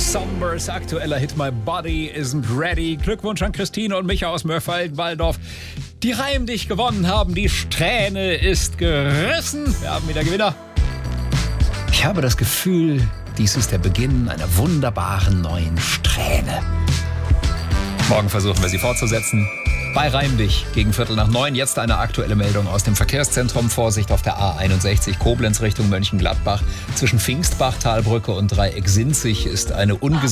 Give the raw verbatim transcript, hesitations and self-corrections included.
Sombers aktueller Hit My Body Isn't Ready. Glückwunsch an Christine und Micha aus Mörfelden-Walldorf, die reimdig gewonnen haben. Die Strähne ist gerissen. Wir haben wieder Gewinner. Ich habe das Gefühl, dies ist der Beginn einer wunderbaren neuen Strähne. Morgen versuchen wir sie fortzusetzen. Bei Reim dich gegen Viertel nach neun. Jetzt eine aktuelle Meldung aus dem Verkehrszentrum. Vorsicht auf der A einundsechzig Koblenz Richtung Mönchengladbach. Zwischen Pfingstbach, Talbrücke und Dreieck Sinzig ist eine ungesunde